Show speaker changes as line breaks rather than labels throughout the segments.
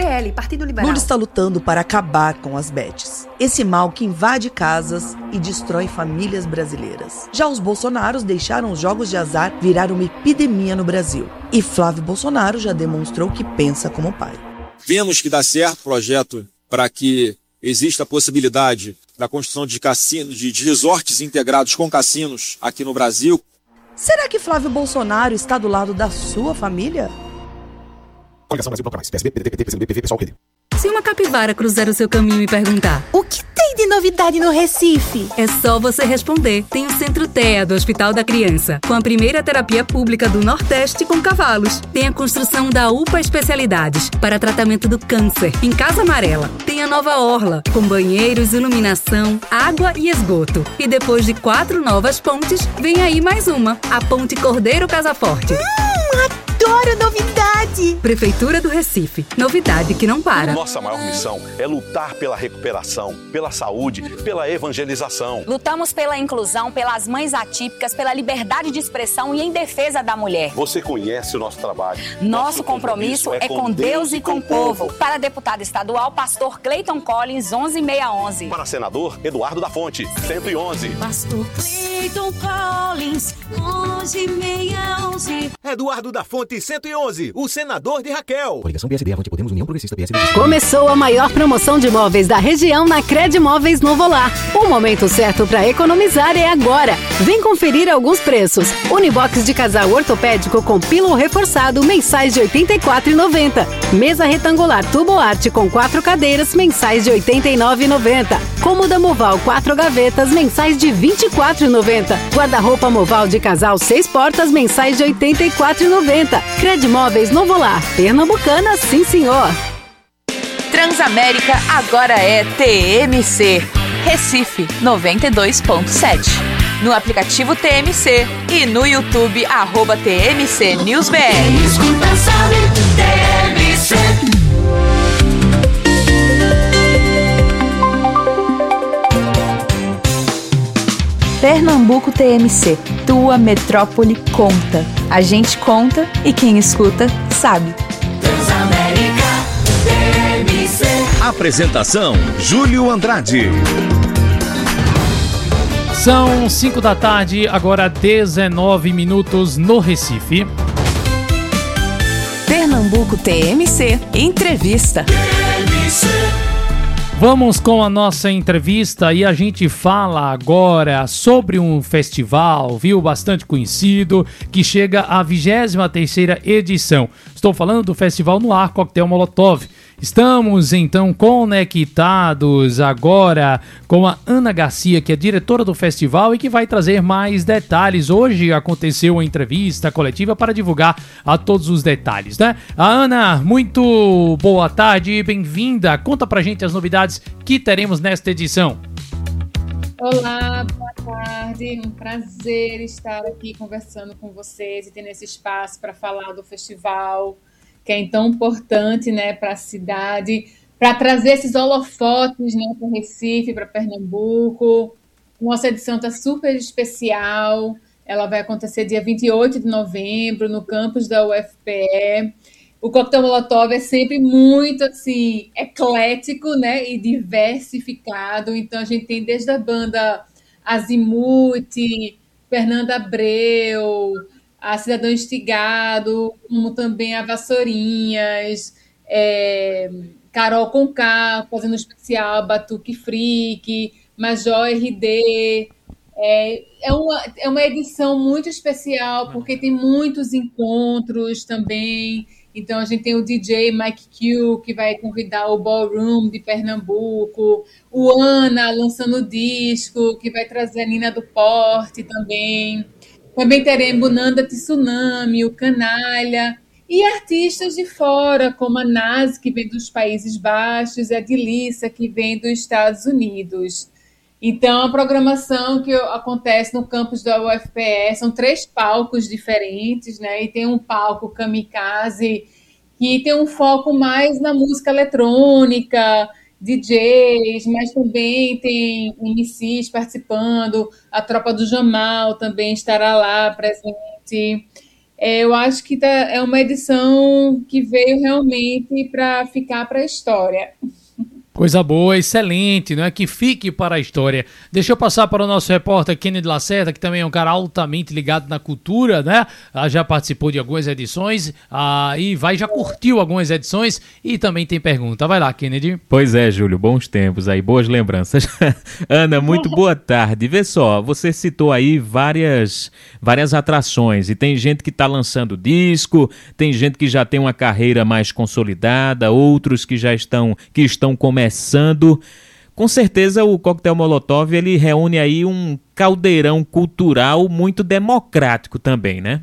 PL, Partido Liberal.
Lula está lutando para acabar com as bets. Esse mal que invade casas e destrói famílias brasileiras. Já os Bolsonaros deixaram os jogos de azar virar uma epidemia no Brasil. E Flávio Bolsonaro já demonstrou que pensa como pai.
Vemos que dá certo o projeto para que exista a possibilidade da construção de cassinos, de resorts integrados com cassinos aqui no Brasil.
Será que Flávio Bolsonaro está do lado da sua família?
Coligação Brasil Bloco Mais, PSB, PDT, PT, PCdoB, PV, PSOL, QD.
Se uma capivara cruzar o seu caminho e perguntar:
o que tem de novidade no Recife?
É só você responder. Tem o Centro TEA do Hospital da Criança, com a primeira terapia pública do Nordeste com cavalos. Tem a construção da UPA Especialidades para tratamento do câncer, em Casa Amarela. Tem a nova Orla, com banheiros, iluminação, água e esgoto. E depois de 4 novas pontes, vem aí mais uma, a Ponte Cordeiro Casaforte.
Adoro novidade!
Prefeitura do Recife. Novidade que não para.
Nossa maior missão é lutar pela recuperação, pela saúde, pela evangelização.
Lutamos pela inclusão, pelas mães atípicas, pela liberdade de expressão e em defesa da mulher.
Você conhece o nosso trabalho.
Nosso compromisso é com Deus e com o povo. Para deputado estadual, pastor Cleiton Collins, 11611.
Para senador, Eduardo da Fonte, 111.
Pastor Cleiton Collins, 11611.
Eduardo da Fonte, 111, o senador de Raquel.
Coligação PSD, Avante Podemos, União Progressista, PSD.
Começou a maior promoção de móveis da região na Cred Móveis Novo Lar. O momento certo para economizar é agora. Vem conferir alguns preços. Unibox de casal ortopédico com pílon reforçado, mensais de R$ 84,90. Mesa retangular Tubo Arte com 4 cadeiras, mensais de R$ 89,90. Cômoda Moval 4 gavetas, mensais de R$ 24,90. Guarda-roupa Moval de casal 6 portas, mensais de R$ 84,90. Cred Móveis Novo Lar, Pernambucana, sim senhor.
Transamérica agora é TMC, Recife 92.7. No aplicativo TMC e no YouTube, @TMC News BR.
Quem escuta sabe, TMC.
Pernambuco TMC, tua metrópole conta. A gente conta e quem escuta sabe.
Transamérica TMC.
Apresentação: Júlio Andrade.
São 5 da tarde, agora 19 minutos no Recife.
Pernambuco TMC, entrevista.
TMC.
Vamos com a nossa entrevista e a gente fala agora sobre um festival, bastante conhecido, que chega à 23ª edição. Estou falando do Festival no Ar Coquetel Molotov. Estamos então conectados agora com a Ana Garcia, que é diretora do festival e que vai trazer mais detalhes. Hoje aconteceu uma entrevista coletiva para divulgar a todos os detalhes, né? A Ana, muito boa tarde, bem-vinda. Conta pra gente as novidades que teremos nesta edição.
Olá, boa tarde. Um prazer estar aqui conversando com vocês e tendo esse espaço para falar do festival, que é tão importante, né, para a cidade, para trazer esses holofotes, né, para o Recife, para Pernambuco. Nossa edição está super especial. Ela vai acontecer dia 28 de novembro, no campus da UFPE. O Coquetel Molotov é sempre muito, assim, eclético, né, e diversificado. Então, a gente tem desde a banda Azimuth, Fernanda Abreu, a Cidadão Instigado, como também a Vassourinhas, Carol Conká, fazendo especial, Batuque Freak, Major RD. É uma edição muito especial, porque tem muitos encontros também. Então, a gente tem o DJ Mike Q, que vai convidar o Ballroom de Pernambuco, o Ana lançando disco, que vai trazer a Nina do Porte também. Também teremos Nanda Tsunami, o Canalha, e artistas de fora, como a Nazi, que vem dos Países Baixos, e a Dilissa, que vem dos Estados Unidos. Então, a programação que acontece no campus da UFPE são 3 palcos diferentes, né? E tem um palco Kamikaze, que tem um foco mais na música eletrônica, DJs, mas também tem MCs participando, a Tropa do Jamal também estará lá presente. Eu acho que é uma edição que veio realmente para ficar para a história.
Coisa boa, excelente, né? Que fique para a história. Deixa eu passar para o nosso repórter Kennedy Lacerda, que também é um cara altamente ligado na cultura, né? Já participou de algumas edições e já curtiu algumas edições e também tem pergunta. Vai lá, Kennedy.
Pois é, Júlio, bons tempos aí, boas lembranças. Ana, muito boa tarde. Vê só, você citou aí várias atrações e tem gente que está lançando disco, tem gente que já tem uma carreira mais consolidada, outros que já estão começando. Com certeza o Coquetel Molotov ele reúne aí um caldeirão cultural muito democrático também, né?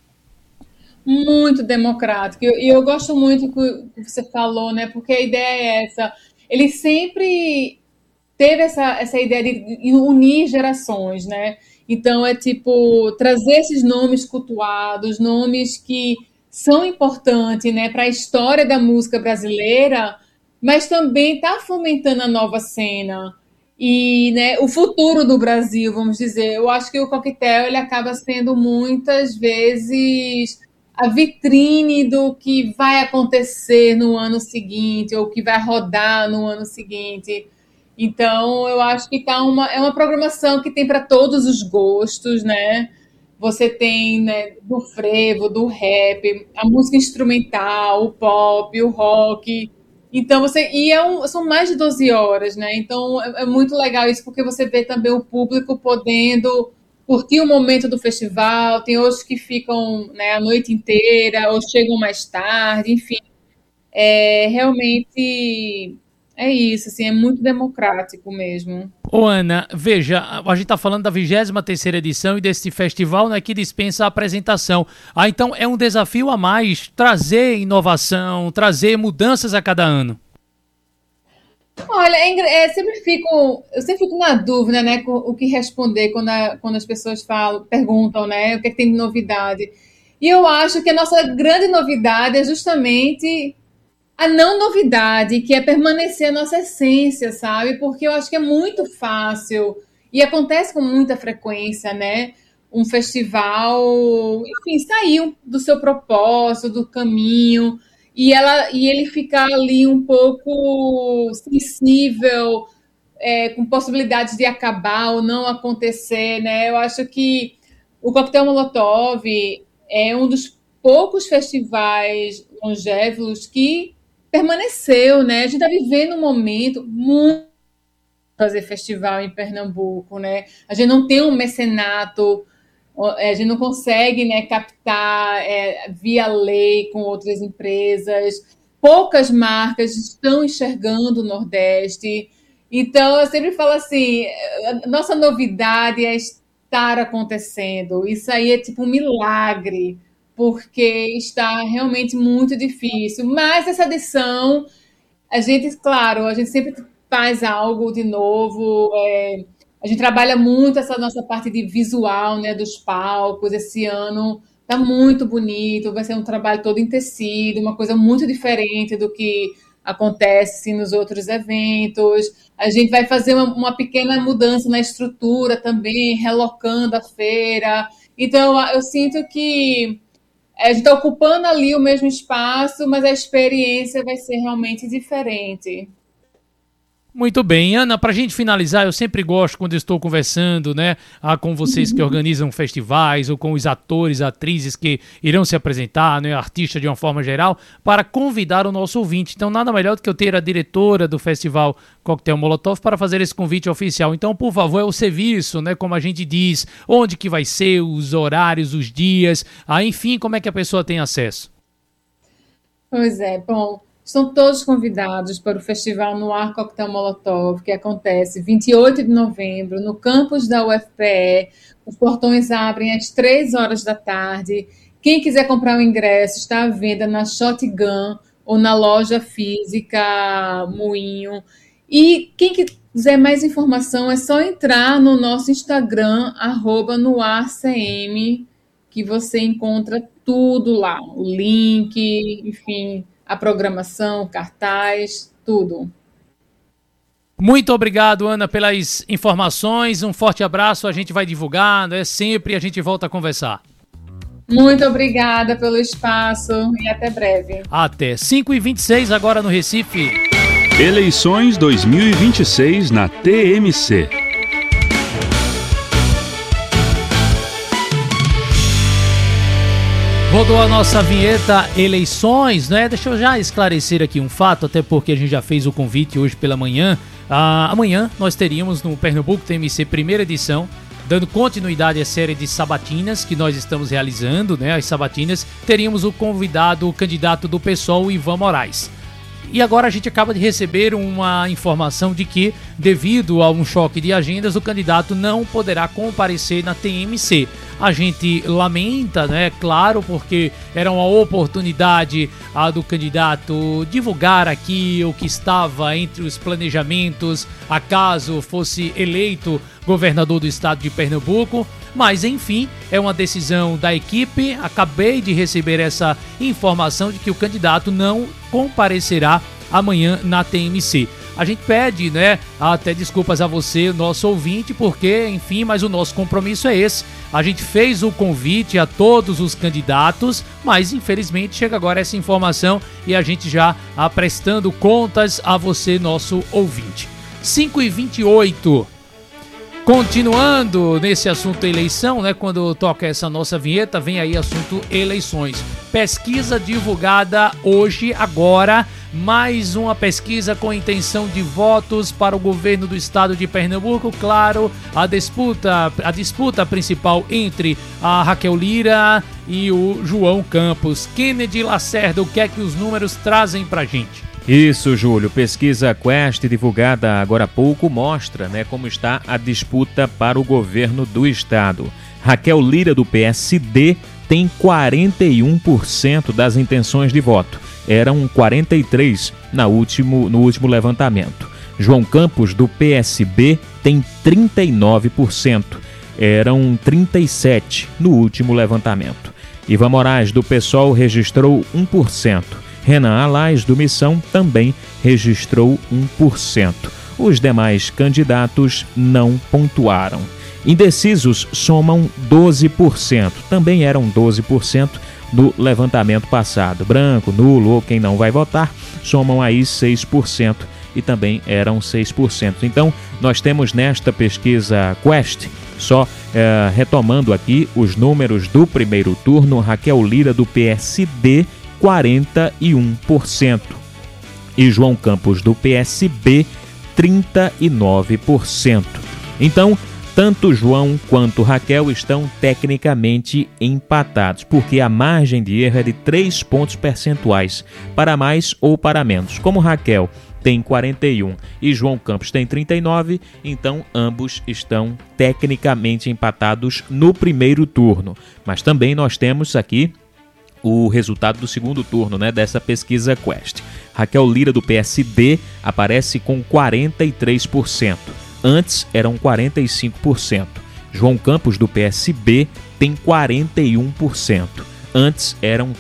Muito democrático. E eu gosto muito do que você falou, né? Porque a ideia é essa. Ele sempre teve essa ideia de unir gerações, né? Então é tipo trazer esses nomes cultuados, nomes que são importantes, né, para a história da música brasileira, mas também está fomentando a nova cena e, né, o futuro do Brasil, vamos dizer. Eu acho que o Coquetel ele acaba sendo muitas vezes a vitrine do que vai acontecer no ano seguinte ou que vai rodar no ano seguinte. Então, eu acho que é uma programação que tem para todos os gostos, né? Você tem, né, do frevo, do rap, a música instrumental, o pop, o rock. Então, são mais de 12 horas, né? Então, é muito legal isso, porque você vê também o público podendo curtir o momento do festival. Tem outros que ficam, né, a noite inteira, ou chegam mais tarde, enfim. Realmente é isso, assim, é muito democrático mesmo.
Ô Ana, veja, a gente tá falando da 23ª edição e desse festival, né, que dispensa a apresentação. Então é um desafio a mais trazer inovação, trazer mudanças a cada ano.
Olha, eu sempre fico na dúvida, né, com o que responder quando as pessoas perguntam, né, o que é que tem de novidade. E eu acho que a nossa grande novidade é justamente a não novidade, que é permanecer a nossa essência, sabe? Porque eu acho que é muito fácil e acontece com muita frequência, né? Um festival, enfim, saiu do seu propósito, do caminho, e ele ficar ali um pouco sensível, com possibilidades de acabar ou não acontecer, né? Eu acho que o Coquetel Molotov é um dos poucos festivais longevos que permaneceu, né? A gente está vivendo um momento muito fazer festival em Pernambuco, né? A gente não tem um mecenato, a gente não consegue, né, captar via lei com outras empresas. Poucas marcas estão enxergando o Nordeste. Então, eu sempre falo assim, a nossa novidade é estar acontecendo. Isso aí é tipo um milagre, porque está realmente muito difícil. Mas essa edição, a gente sempre faz algo de novo. A gente trabalha muito essa nossa parte de visual, né, dos palcos. Esse ano está muito bonito, vai ser um trabalho todo em tecido, uma coisa muito diferente do que acontece nos outros eventos. A gente vai fazer uma pequena mudança na estrutura também, relocando a feira. Então, eu sinto que a gente está ocupando ali o mesmo espaço, mas a experiência vai ser realmente diferente.
Muito bem, Ana, para a gente finalizar, eu sempre gosto quando estou conversando, né, com vocês que organizam festivais ou com os atores, atrizes que irão se apresentar, né, artistas de uma forma geral, para convidar o nosso ouvinte. Então, nada melhor do que eu ter a diretora do Festival Coquetel Molotov para fazer esse convite oficial. Então, por favor, é o serviço, né, como a gente diz, onde que vai ser, os horários, os dias, enfim, como é que a pessoa tem acesso?
Pois é, bom, estão todos convidados para o Festival No Ar Coquetel Molotov, que acontece 28 de novembro, no campus da UFPE. Os portões abrem às 3 horas da tarde. Quem quiser comprar o ingresso está à venda na Shotgun ou na loja física Moinho. E quem quiser mais informação é só entrar no nosso Instagram, @noarcm, que você encontra tudo lá. O link, enfim, a programação, cartaz, tudo.
Muito obrigado, Ana, pelas informações. Um forte abraço, a gente vai divulgar, né? Sempre a gente volta a conversar.
Muito obrigada pelo espaço e até breve.
Até 5h26 agora no Recife.
Eleições 2026 na TMC.
Rodou a nossa vinheta Eleições, né? Deixa eu já esclarecer aqui um fato, até porque a gente já fez o convite hoje pela manhã. Amanhã nós teríamos no Pernambuco TMC primeira edição, dando continuidade à série de sabatinas que nós estamos realizando, né? As sabatinas, teríamos o convidado, o candidato do PSOL, Ivan Moraes. E agora a gente acaba de receber uma informação de que, devido a um choque de agendas, o candidato não poderá comparecer na TMC. A gente lamenta, né? Claro, porque era uma oportunidade do candidato divulgar aqui o que estava entre os planejamentos, acaso fosse eleito governador do estado de Pernambuco. Mas, enfim, é uma decisão da equipe. Acabei de receber essa informação de que o candidato não comparecerá amanhã na TMC. A gente pede, né, até desculpas a você, nosso ouvinte, porque, enfim, mas o nosso compromisso é esse. A gente fez o convite a todos os candidatos, mas, infelizmente, chega agora essa informação e a gente já prestando contas a você, nosso ouvinte. 5h28. Continuando nesse assunto eleição, né? Quando toca essa nossa vinheta, vem aí assunto eleições. Pesquisa divulgada hoje, agora, mais uma pesquisa com intenção de votos para o governo do estado de Pernambuco. Claro, a disputa principal entre a Raquel Lira e o João Campos. Kennedy Lacerda, o que é que os números trazem pra gente?
Isso, Júlio. Pesquisa Quest, divulgada agora há pouco, mostra, né, como está a disputa para o governo do estado. Raquel Lira, do PSD, tem 41% das intenções de voto. Eram 43% no último levantamento. João Campos, do PSB, tem 39%. Eram 37% no último levantamento. Ivan Moraes, do PSOL, registrou 1%. Renan Alais, do Missão, também registrou 1%. Os demais candidatos não pontuaram. Indecisos somam 12%. Também eram 12% no levantamento passado. Branco, nulo ou quem não vai votar, somam aí 6% e também eram 6%. Então, nós temos nesta pesquisa Quest, só retomando aqui os números do primeiro turno, Raquel Lira, do PSD, 41%. E João Campos, do PSB, 39%. Então, tanto João quanto Raquel estão tecnicamente empatados, porque a margem de erro é de 3 pontos percentuais, para mais ou para menos. Como Raquel tem 41 e João Campos tem 39, então ambos estão tecnicamente empatados no primeiro turno. Mas também nós temos aqui o resultado do segundo turno, né, dessa pesquisa Quest. Raquel Lira, do PSD, aparece com 43%. Antes eram 45%. João Campos, do PSB, tem 41%. Antes eram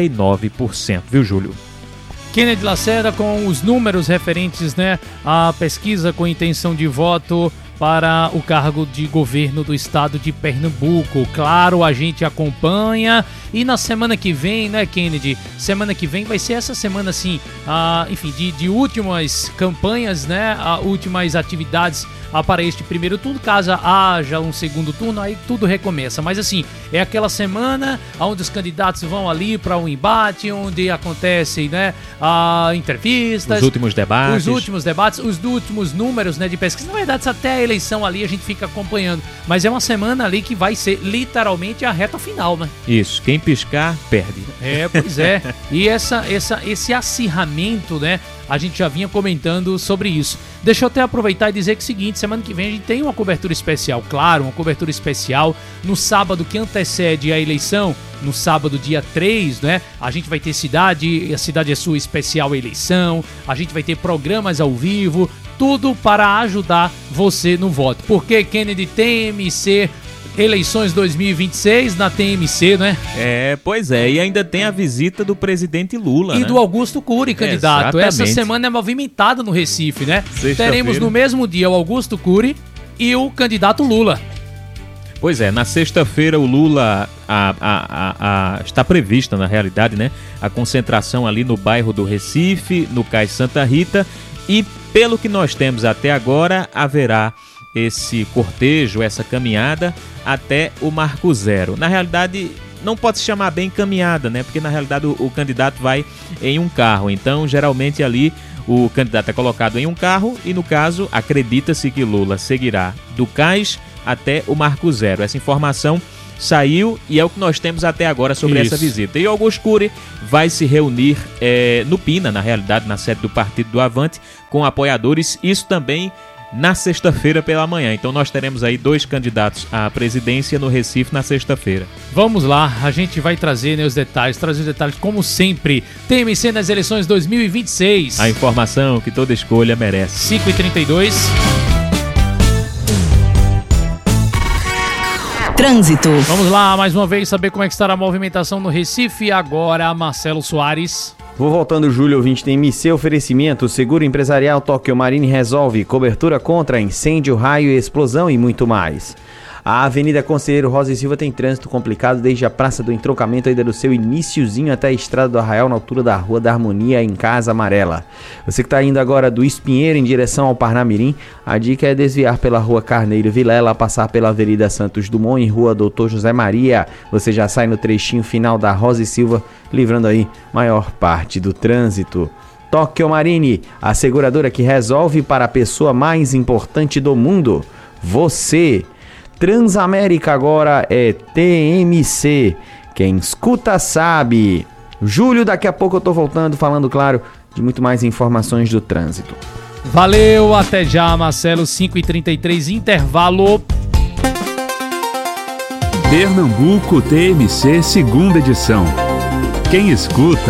39%. Viu, Júlio?
Kennedy Lacerda com os números referentes, né, à pesquisa com intenção de voto para o cargo de governo do estado de Pernambuco. Claro, a gente acompanha e na semana que vem, né, Kennedy? Semana que vem vai ser essa semana, assim, enfim, de últimas campanhas, né, últimas atividades para este primeiro turno. Caso haja um segundo turno, aí tudo recomeça. Mas assim, é aquela semana onde os candidatos vão ali para um embate, onde acontecem, né, entrevistas.
Os últimos debates,
os últimos números, né, de pesquisa. Na verdade, até a eleição ali a gente fica acompanhando. Mas é uma semana ali que vai ser literalmente a reta final, né?
Isso, quem piscar, perde.
Pois é. E esse acirramento, né, a gente já vinha comentando sobre isso. Deixa eu até aproveitar e dizer que é o seguinte, semana que vem a gente tem uma cobertura especial, claro, uma cobertura especial no sábado que antecede a eleição, no sábado dia 3, né? A gente vai ter a Cidade é Sua especial eleição, a gente vai ter programas ao vivo, tudo para ajudar você no voto. Porque Kennedy TMC Eleições 2026 na TMC, né?
Pois é, e ainda tem a visita do presidente Lula,
e do Augusto Cury, candidato. Essa semana é movimentada no Recife, né? Teremos no mesmo dia o Augusto Cury e o candidato Lula.
Pois é, na sexta-feira o Lula está prevista, na realidade, né, a concentração ali no bairro do Recife, no Cais Santa Rita, e pelo que nós temos até agora, haverá esse cortejo, essa caminhada até o Marco Zero. Na realidade, não pode se chamar bem caminhada, né, porque na realidade o candidato vai em um carro, então geralmente ali o candidato é colocado em um carro e, no caso, acredita-se que Lula seguirá do Cais até o Marco Zero. Essa informação saiu e é o que nós temos até agora sobre essa visita. E Augusto Cury vai se reunir no Pina, na realidade, na sede do Partido do Avante, com apoiadores, isso também na sexta-feira pela manhã. Então nós teremos aí 2 candidatos à presidência no Recife na sexta-feira.
Vamos lá, a gente vai trazer, né, os detalhes, como sempre. TMC nas eleições 2026.
A informação que toda escolha merece.
5h32.
Trânsito.
Vamos lá, mais uma vez, saber como é que está a movimentação no Recife. Agora, Marcelo Soares.
Vou voltando, Júlio, ouvinte tem TMC, oferecimento, seguro empresarial Tóquio Marine resolve, cobertura contra incêndio, raio e explosão e muito mais. A Avenida Conselheiro Rosa e Silva tem trânsito complicado desde a Praça do Entroncamento, ainda do seu iniciozinho até a Estrada do Arraial, na altura da Rua da Harmonia, em Casa Amarela. Você que está indo agora do Espinheiro em direção ao Parnamirim, a dica é desviar pela Rua Carneiro Vilela, passar pela Avenida Santos Dumont e Rua Doutor José Maria. Você já sai no trechinho final da Rosa e Silva, livrando aí maior parte do trânsito. Tóquio Marine, a seguradora que resolve para a pessoa mais importante do mundo, você. Transamérica agora é TMC. Quem escuta sabe. Júlio, daqui a pouco eu tô voltando falando, claro, de muito mais informações do trânsito.
Valeu, até já, Marcelo. 5h33, intervalo.
Pernambuco TMC, segunda edição. Quem escuta